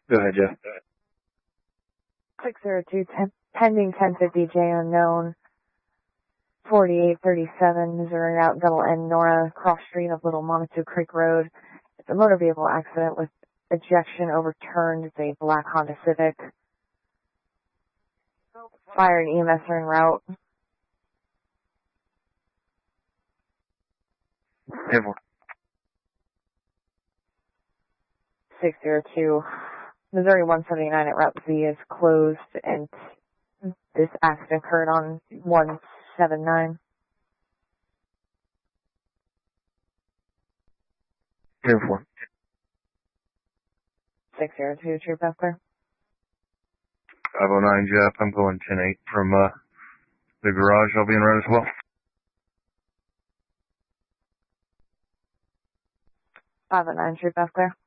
Go ahead, Jeff. 602, pending 1050 J unknown, 4837 Missouri Route double N Nora, cross street of Little Manitou Creek Road. It's a motor vehicle accident with ejection overturned. It's a black Honda Civic. Fire and EMS are en route. 602. Missouri 179 at Route Z is closed, and this accident occurred on 179. 4. 602, True Path Clear. 509, Jeff. I'm going 10-8 from the garage. I'll be in route as well. 509, True Path Clear.